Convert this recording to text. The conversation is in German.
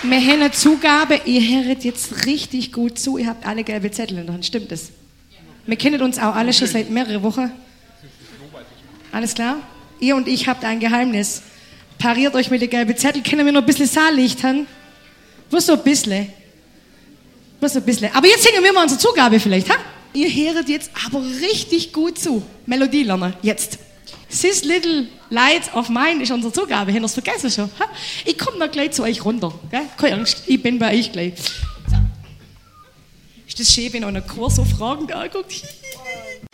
Wir haben eine Zugabe, ihr hört jetzt richtig gut zu, ihr habt alle gelbe Zettel in der Hand, stimmt das? Wir kennen uns auch alle schon seit mehreren Wochen. Alles klar? Ihr und ich habt ein Geheimnis. Pariert euch mit den gelben Zettel, können wir noch ein bisschen Saallicht haben? Bloß so ein bisschen. Aber jetzt singen wir mal unsere Zugabe vielleicht, ha? Ihr hört jetzt aber richtig gut zu. Melodie lernen, jetzt. This Little Light of Mine ist unsere Zugabe. Habt ihr es vergessen schon? Ha? Ich komme noch gleich zu euch runter. Gell? Keine Angst, ich bin bei euch gleich. So. Ist das schön, wenn einer Chor so fragend anguckt?